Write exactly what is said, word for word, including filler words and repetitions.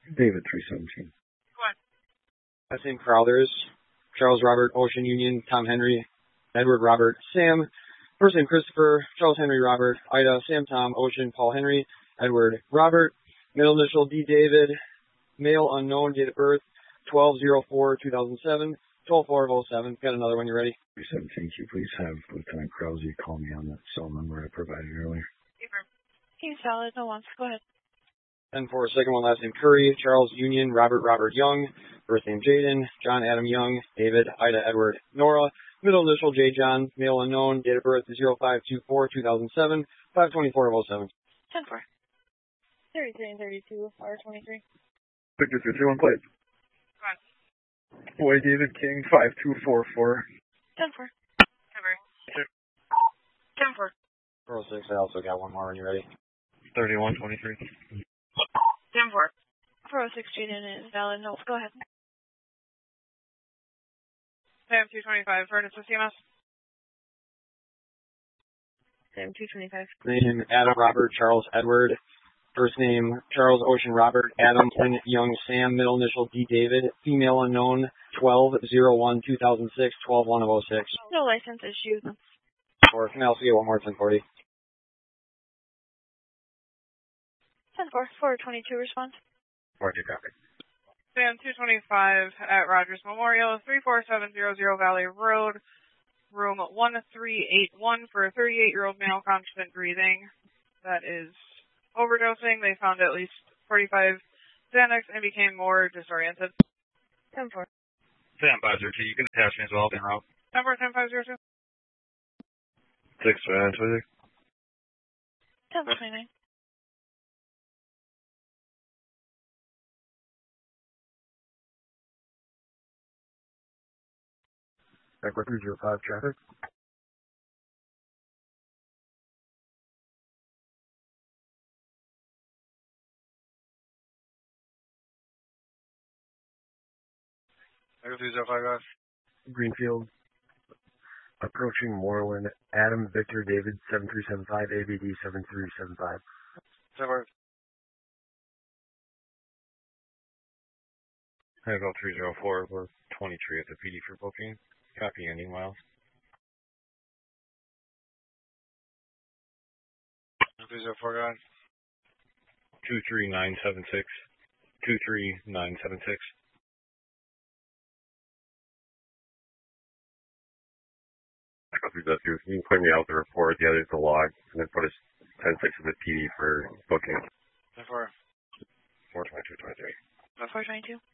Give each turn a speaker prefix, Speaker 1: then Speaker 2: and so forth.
Speaker 1: David, three seventeen.
Speaker 2: What? Last name Crowthers. Charles Robert, Ocean Union, Tom Henry, Edward Robert, Sam. First name Christopher, Charles Henry Robert, Ida, Sam Tom, Ocean, Paul Henry, Edward Robert. Middle initial D David. Male unknown, date of birth twelve oh four two thousand seven, twelve four oh seven. Got another one, you ready?
Speaker 1: three seventeen, can you please have Lieutenant Krause call me on that cell number I provided earlier?
Speaker 3: He's valid, no one's. Go ahead.
Speaker 2: And for a second one, last name Curry, Charles Union, Robert Robert Young, first name Jaden, John Adam Young, David, Ida Edward Nora, middle initial J John, male unknown, date of birth zero five two four two thousand seven, five twenty-four oh seven.
Speaker 3: ten four. thirty-three and thirty-two, R twenty-three.
Speaker 1: Victor three three one, plate. Boy David King, five two four four.
Speaker 3: ten four. ten four.
Speaker 2: four oh six, I also got one more when you're ready.
Speaker 1: thirty-one twenty-three.
Speaker 3: ten four. four oh six Jaden is valid, no, go ahead.
Speaker 4: Sam two twenty-five, Furnace with C M S.
Speaker 3: Sam two twenty-five.
Speaker 2: Name Adam Robert Charles Edward. First name Charles Ocean Robert Adam Flynn Young Sam. Middle initial D David. Female unknown twelve oh one two thousand six, twelve one oh six.
Speaker 3: No license issued.
Speaker 2: Or can I also get one more ten forty?
Speaker 3: ten four. four twenty-two response.
Speaker 1: four two copy.
Speaker 4: Sam two twenty-five at Rogers Memorial, three four seven zero zero Valley Road, room one three eight one for a thirty-eight-year-old male constant breathing. That is overdosing. They found at least forty-five Xanax and became more disoriented.
Speaker 3: ten four.
Speaker 5: Sam five zero two, you can attach me as well, en route.
Speaker 4: Number ten five zero two.
Speaker 1: six twenty-nine.
Speaker 3: ten twenty-nine.
Speaker 1: Backward three zero five traffic.
Speaker 5: Backward three zero five, guys.
Speaker 1: Greenfield. Approaching Moreland. Adam Victor David seven three seven five, A B D seven three seven five.
Speaker 5: Seven. Handout three zero four, we're twenty-three at the P D for booking. Copy ending miles. three zero four, guys. two three nine seven six. two three nine seven six.
Speaker 1: I'll do that too. You can point me out the report, the other's the log, and then put us ten six in the P D for booking.
Speaker 5: ten four.
Speaker 1: four twenty-two twenty-three.
Speaker 3: four twenty-two.